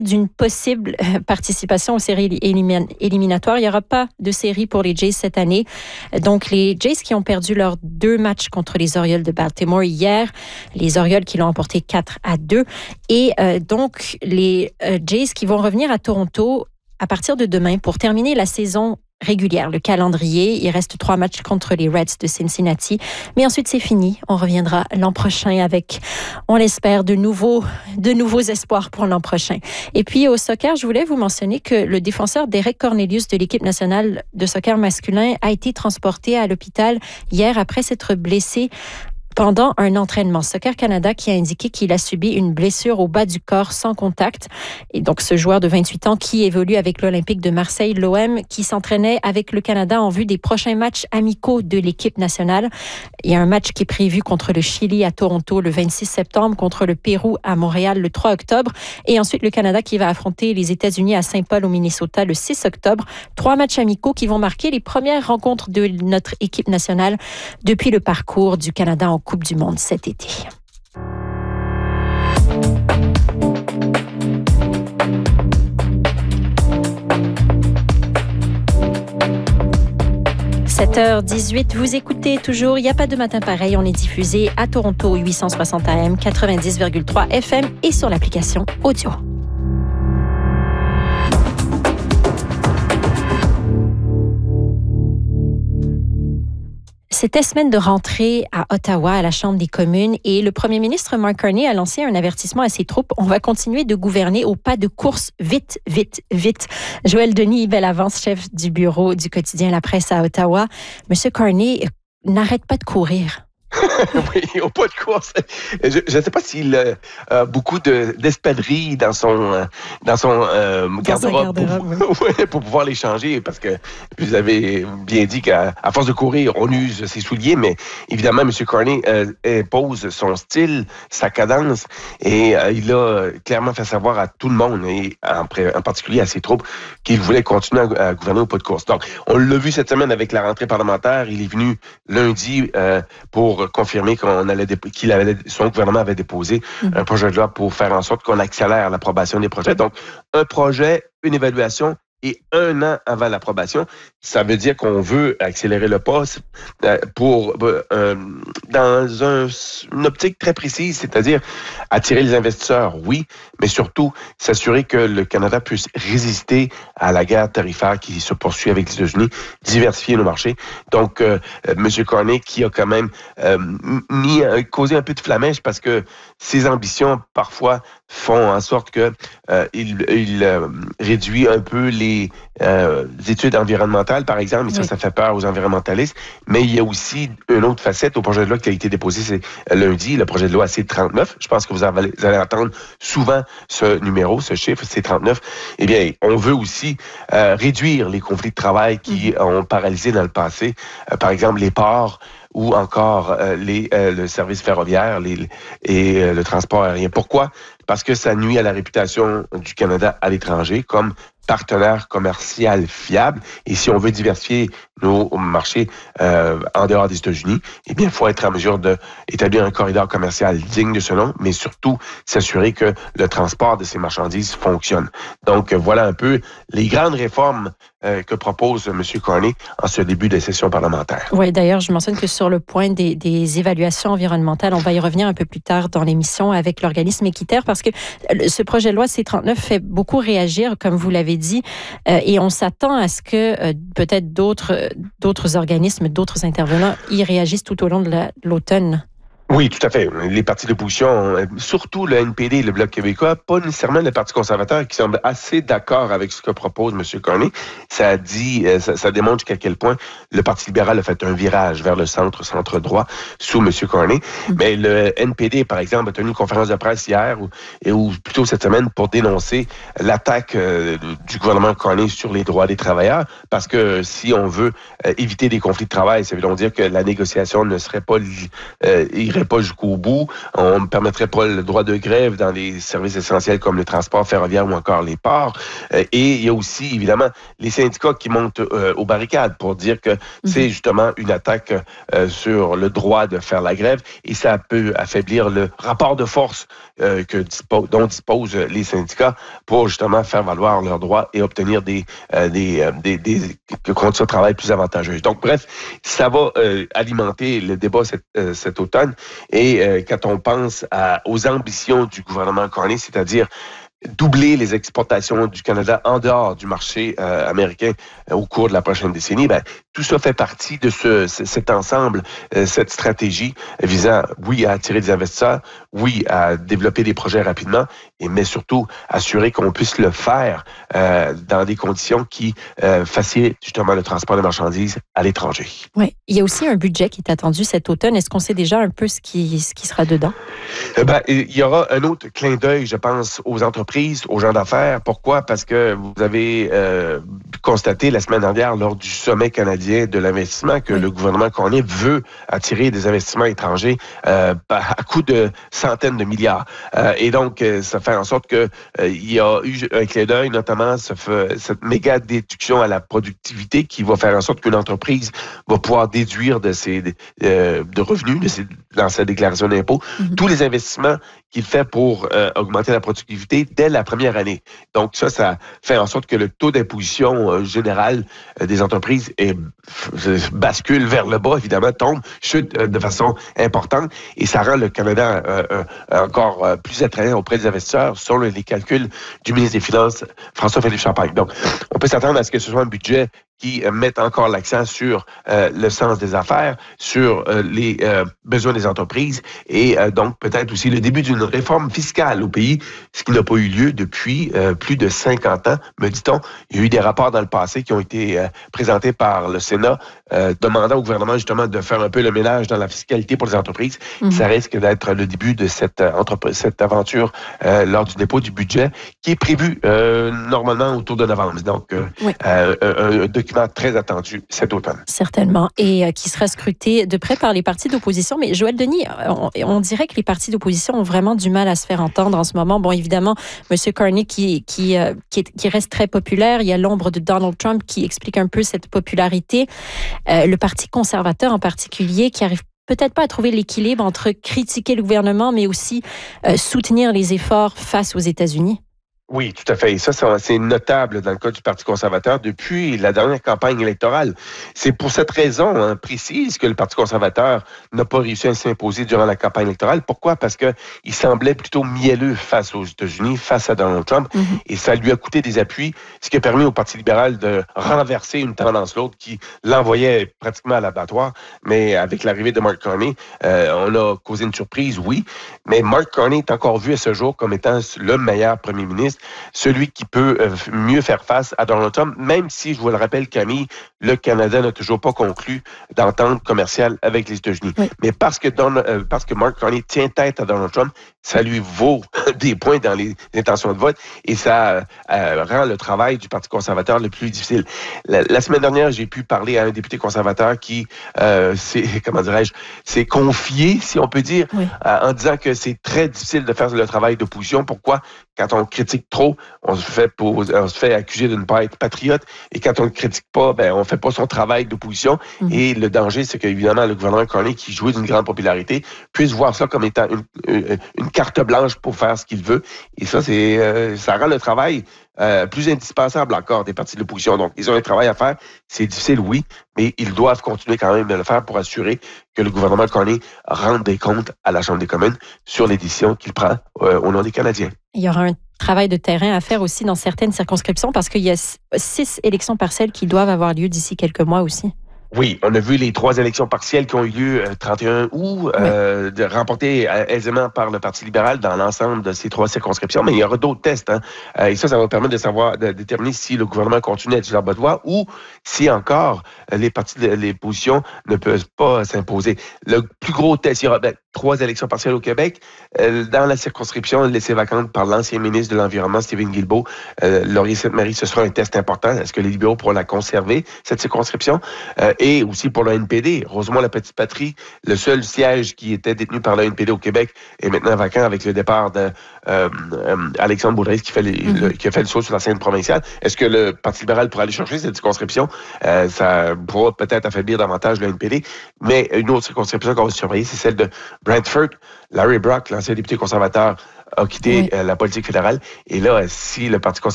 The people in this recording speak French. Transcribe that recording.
d'une possible participation aux séries éliminatoires. Il n'y aura pas de série pour les Jays cette année. Donc, les Jays qui ont perdu leurs 2 matchs contre les Orioles de Baltimore hier, les Orioles qui l'ont emporté 4-2. Et donc, les Jays qui vont revenir à Toronto à partir de demain pour terminer la saison régulière, le calendrier. Il reste 3 matchs contre les Reds de Cincinnati. Mais ensuite, c'est fini. On reviendra l'an prochain avec, on l'espère, de nouveaux espoirs pour l'an prochain. Et puis, au soccer, je voulais vous mentionner que le défenseur Derek Cornelius de l'équipe nationale de soccer masculin a été transporté à l'hôpital hier après s'être blessé pendant un entraînement. Soccer Canada qui a indiqué qu'il a subi une blessure au bas du corps sans contact. Et donc, ce joueur de 28 ans qui évolue avec l'Olympique de Marseille, l'OM, qui s'entraînait avec le Canada en vue des prochains matchs amicaux de l'équipe nationale. Il y a un match qui est prévu contre le Chili à Toronto le 26 septembre, contre le Pérou à Montréal le 3 octobre. Et ensuite, le Canada qui va affronter les États-Unis à Saint-Paul au Minnesota le 6 octobre. 3 matchs amicaux qui vont marquer les premières rencontres de notre équipe nationale depuis le parcours du Canada en Coupe du Monde cet été. « 7h18, vous écoutez toujours Il n'y a pas de matin pareil. On est diffusé à Toronto 860 AM, 90,3 FM et sur l'application audio. C'était semaine de rentrée à Ottawa, à la Chambre des communes, et le premier ministre Mark Carney a lancé un avertissement à ses troupes. On va continuer de gouverner au pas de course, vite, vite, vite. Joël Denis, belle avance, chef du bureau du quotidien La Presse à Ottawa. Monsieur Carney n'arrête pas de courir. Oui, au pas de course. Je ne sais pas s'il a beaucoup d'espadrilles dans son garde-robe pour pouvoir les changer, parce que vous avez bien dit qu'à force de courir, on use ses souliers, mais évidemment, M. Carney impose son style, sa cadence, et il a clairement fait savoir à tout le monde, et en particulier à ses troupes, qu'il voulait continuer à gouverner au pas de course. Donc, on l'a vu cette semaine avec la rentrée parlementaire. Il est venu lundi pour confirmer son gouvernement avait déposé un projet de loi pour faire en sorte qu'on accélère l'approbation des projets. Donc, un projet, une évaluation et 1 an avant l'approbation. Ça veut dire qu'on veut accélérer le pas dans une optique très précise, c'est-à-dire attirer les investisseurs, oui, mais surtout s'assurer que le Canada puisse résister à la guerre tarifaire qui se poursuit avec les États-Unis, diversifier nos marchés. Donc, M. Carney qui a quand même causé un peu de flamèche parce que ses ambitions, parfois, font en sorte que il réduit un peu les études environnementales, par exemple, et ça fait peur aux environnementalistes. Mais il y a aussi une autre facette au projet de loi qui a été déposé lundi, le projet de loi C-39. Je pense que vous allez entendre souvent ce numéro, ce chiffre, C-39. Eh bien, on veut aussi réduire les conflits de travail qui ont paralysé dans le passé. Par exemple, les ports ou encore le service ferroviaire et le transport aérien. Pourquoi? Parce que ça nuit à la réputation du Canada à l'étranger comme partenaire commercial fiable. Et si on veut diversifier nos marchés en dehors des États-Unis, eh bien, il faut être en mesure d'établir un corridor commercial digne de ce nom, mais surtout s'assurer que le transport de ces marchandises fonctionne. Donc, voilà un peu les grandes réformes que propose M. Carney en ce début de session parlementaire. Oui, d'ailleurs, je mentionne que sur le point des évaluations environnementales, on va y revenir un peu plus tard dans l'émission avec l'organisme équitaire, parce que ce projet de loi C-39 fait beaucoup réagir, comme vous l'avez dit, et on s'attend à ce que peut-être d'autres organismes, d'autres intervenants y réagissent tout au long de l'automne. Oui, tout à fait. Les partis d'opposition, surtout le NPD et le Bloc québécois, pas nécessairement le Parti conservateur, qui semble assez d'accord avec ce que propose M. Carney. Ça démontre jusqu'à quel point le Parti libéral a fait un virage vers le centre-droit sous M. Carney. Mais le NPD, par exemple, a tenu une conférence de presse hier, ou plutôt cette semaine, pour dénoncer l'attaque du gouvernement Carney sur les droits des travailleurs, parce que si on veut éviter des conflits de travail, ça veut donc dire que la négociation ne serait pas irrévocable n'irait pas jusqu'au bout. On ne permettrait pas le droit de grève dans les services essentiels comme le transport ferroviaire ou encore les ports. Et il y a aussi, évidemment, les syndicats qui montent aux barricades pour dire que c'est justement une attaque sur le droit de faire la grève et ça peut affaiblir le rapport de force dont disposent les syndicats pour justement faire valoir leurs droits et obtenir des conditions de travail plus avantageuses. Donc, bref, ça va alimenter le débat cet automne. Et quand on pense aux ambitions du gouvernement Carney, c'est-à-dire doubler les exportations du Canada en dehors du marché américain au cours de la prochaine décennie, tout ça fait partie de cet ensemble, cette stratégie visant, oui, à attirer des investisseurs, oui, à développer des projets rapidement, mais surtout assurer qu'on puisse le faire dans des conditions qui facilitent justement le transport de marchandises à l'étranger. Oui, il y a aussi un budget qui est attendu cet automne. Est-ce qu'on sait déjà un peu ce qui sera dedans? Il y aura un autre clin d'œil, je pense, aux entreprises, aux gens d'affaires. Pourquoi? Parce que vous avez constaté la semaine dernière, lors du sommet canadien de l'investissement, que le gouvernement Carney veut attirer des investissements étrangers à coût de centaines de milliards. Et donc, ça fait en sorte que il y a eu un clin d'œil, notamment cette méga déduction à la productivité qui va faire en sorte qu'une entreprise va pouvoir déduire de revenus dans sa déclaration d'impôt tous les investissements qu'il fait pour augmenter la productivité dès la première année. Donc ça fait en sorte que le taux d'imposition général des entreprises bascule vers le bas, évidemment, chute de façon importante et ça rend le Canada encore plus attrayant auprès des investisseurs selon les calculs du ministre des Finances, François-Philippe Champagne. Donc, on peut s'attendre à ce que ce soit un budget qui mettent encore l'accent sur le sens des affaires, sur les besoins des entreprises et donc peut-être aussi le début d'une réforme fiscale au pays, ce qui n'a pas eu lieu depuis plus de 50 ans, me dit-on. Il y a eu des rapports dans le passé qui ont été présentés par le Sénat demandant au gouvernement justement de faire un peu le ménage dans la fiscalité pour les entreprises. Ça risque d'être le début de cette aventure lors du dépôt du budget qui est prévu normalement autour de novembre. Donc, un document très attendu cet automne. Certainement. Et qui sera scruté de près par les partis d'opposition. Mais Joël Denis, on dirait que les partis d'opposition ont vraiment du mal à se faire entendre en ce moment. Bon, évidemment, M. Carney qui reste très populaire. Il y a l'ombre de Donald Trump qui explique un peu cette popularité. Le Parti conservateur en particulier qui arrive peut-être pas à trouver l'équilibre entre critiquer le gouvernement, mais aussi soutenir les efforts face aux États-Unis. Oui, tout à fait. Et ça, c'est notable dans le cas du Parti conservateur depuis la dernière campagne électorale. C'est pour cette raison précise que le Parti conservateur n'a pas réussi à s'imposer durant la campagne électorale. Pourquoi? Parce que il semblait plutôt mielleux face aux États-Unis, face à Donald Trump, et ça lui a coûté des appuis, ce qui a permis au Parti libéral de renverser une tendance l'autre qui l'envoyait pratiquement à l'abattoir. Mais avec l'arrivée de Mark Carney, on a causé une surprise, oui, mais Mark Carney est encore vu à ce jour comme étant le meilleur premier ministre, celui qui peut mieux faire face à Donald Trump, même si, je vous le rappelle, Camille, le Canada n'a toujours pas conclu d'entente commerciale avec les États-Unis. Oui. Mais parce que Mark Carney tient tête à Donald Trump, ça lui vaut des points dans les intentions de vote et ça rend le travail du Parti conservateur le plus difficile. La semaine dernière, j'ai pu parler à un député conservateur qui s'est confié, si on peut dire, en disant que c'est très difficile de faire le travail d'opposition. Pourquoi? Quand on critique trop, on se fait accuser de ne pas être patriote. Et quand on ne critique pas, on ne fait pas son travail d'opposition. Et le danger, c'est qu'évidemment, le gouvernement Carney, qui jouit d'une grande popularité, puisse voir ça comme étant une carte blanche pour faire ce qu'il veut. Et ça, ça rend le travail plus indispensable encore des partis de l'opposition. Donc, ils ont un travail à faire. C'est difficile, oui, mais ils doivent continuer quand même de le faire pour assurer que le gouvernement Carney rende des comptes à la Chambre des communes sur les décisions qu'il prend au nom des Canadiens. Il y aura un travail de terrain à faire aussi dans certaines circonscriptions parce qu'il y a 6 élections partielles qui doivent avoir lieu d'ici quelques mois aussi. Oui, on a vu les 3 élections partielles qui ont eu lieu 31 août, remportées aisément par le Parti libéral dans l'ensemble de ces 3 circonscriptions, mais il y aura d'autres tests. Et ça va permettre de déterminer si le gouvernement continue à être sur la bonne voie ou si encore les positions ne peuvent pas s'imposer. Le plus gros test, il y aura 3 élections partielles au Québec. Dans la circonscription laissée vacante par l'ancien ministre de l'Environnement, Stephen Guilbeault, Laurier-Sainte-Marie, ce sera un test important. Est-ce que les libéraux pourront la conserver, cette circonscription? Et aussi pour le NPD, Rosemont-la-Petite-Patrie, le seul siège qui était détenu par le NPD au Québec est maintenant vacant avec le départ de Alexandre Boulris qui a fait le saut sur la scène provinciale. Est-ce que le Parti libéral pourra aller chercher cette circonscription? Ça pourra peut-être affaiblir davantage le NPD, mais une autre circonscription qu'on va surveiller, c'est celle de Brantford. Larry Brock, l'ancien député conservateur, a quitté la politique fédérale. Et là, si le Parti conservateur